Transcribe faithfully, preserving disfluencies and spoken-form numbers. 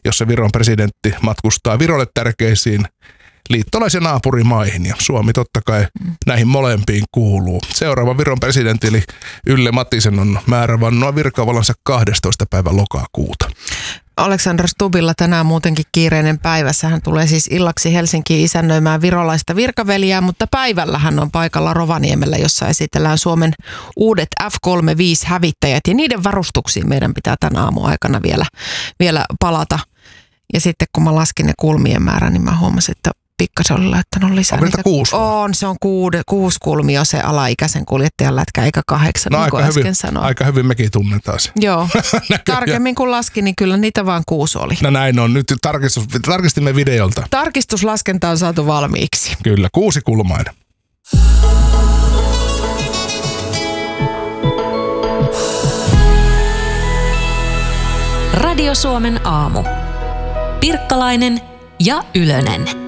jossa Viron presidentti matkustaa Virolle tärkeisiin liittolais- ja naapurimaihin, ja Suomi totta kai näihin molempiin kuuluu. Seuraava Viron presidentti eli Yle Matisen on määrä vannoa virkavalansa kahdestoista päivä lokakuuta. Alexander Stubbilla tänään muutenkin kiireinen päivä. Hän tulee siis illaksi Helsinkiin isännöimään virolaista virkaveliä, mutta päivällä hän on paikalla Rovaniemellä, jossa esitellään Suomen uudet F kolmekymmentäviisi hävittäjät. Ja niiden varustuksiin meidän pitää tämän aamun aikana vielä, vielä palata. Ja sitten kun mä laskin ne kulmien määrän, niin mä huomasin, että pikkasen oli laittanut lisää. Onko niitä kuusi? On, se on kuude, kuusi kulmia se alaikäisen kuljettajan lätkä, eikä kahdeksan, no, niin kuin äsken sanoin. Aika hyvin mekin tunnetaan se. Joo, tarkemmin kun laskin, niin kyllä niitä vaan kuusi oli. No näin on, nyt tarkistus, tarkistimme videolta. Tarkistuslaskenta on saatu valmiiksi. Kyllä, kuusi kulmainen. Radio Suomen aamu. Pirkkalainen ja Ylönen.